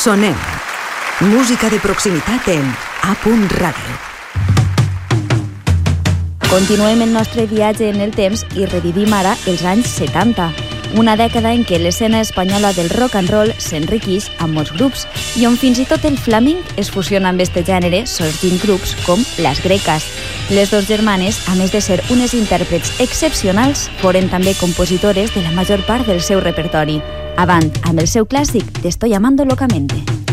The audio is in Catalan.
Sonem. Música de proximitat en A. Ràdio. Continuem el nostre viatge en el temps i revivim ara els anys 70, una dècada en què l'escena espanyola del rock and roll s'enriqueix amb molts grups i on fins i tot el flamenc es fusiona amb este gènere sorgint grups com Las Grecas. Les dos germanes, a més de ser unes intèrprets excepcionals, foren també compositores de la major part del seu repertori. Avant amb el seu clàssic Te estoy amando locamente.